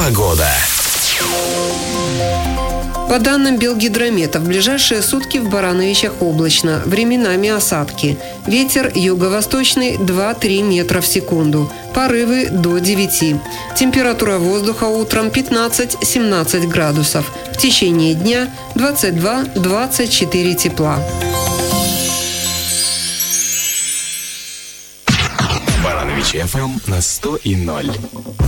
Погода. По данным Белгидромета, в ближайшие сутки в Барановичах облачно, временами осадки. Ветер юго-восточный 2-3 метра в секунду, порывы до 9. Температура воздуха утром 15-17 градусов, в течение дня 22-24 тепла. Барановичи ФМ на 100,0.